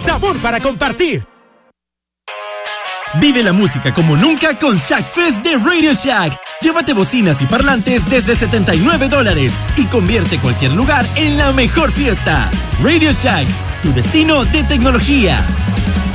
sabor para compartir. Vive la música como nunca con Shack Fest de Radio Shack. Llévate bocinas y parlantes desde $79 y convierte cualquier lugar en la mejor fiesta. Radio Shack, tu destino de tecnología.